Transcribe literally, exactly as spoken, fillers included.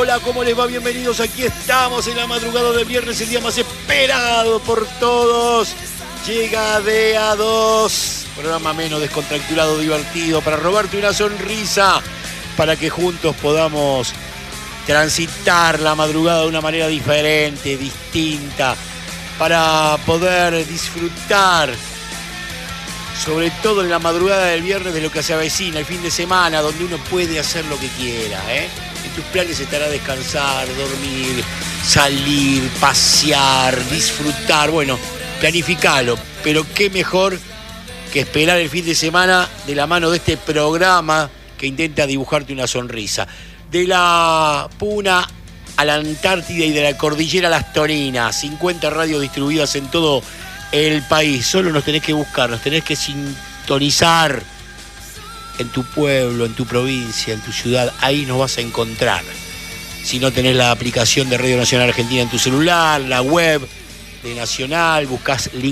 Hola, ¿cómo les va? Bienvenidos, aquí estamos en la madrugada del viernes, el día más esperado por todos. Llega de a dos, programa menos descontracturado, divertido, para robarte una sonrisa, para que juntos podamos transitar la madrugada de una manera diferente, distinta, para poder disfrutar, sobre todo en la madrugada del viernes, de lo que se avecina, el fin de semana, donde uno puede hacer lo que quiera, ¿eh? En tus planes estará descansar, dormir, salir, pasear, disfrutar. Bueno, planificalo, pero qué mejor que esperar el fin de semana de la mano de este programa que intenta dibujarte una sonrisa. De la Puna a la Antártida y de la Cordillera a las Toninas, cincuenta radios distribuidas en todo el país. Solo nos tenés que buscar, nos tenés que sintonizar en tu pueblo, en tu provincia, en tu ciudad. Ahí nos vas a encontrar. Si no tenés la aplicación de Radio Nacional Argentina en tu celular, la web de Nacional, buscás link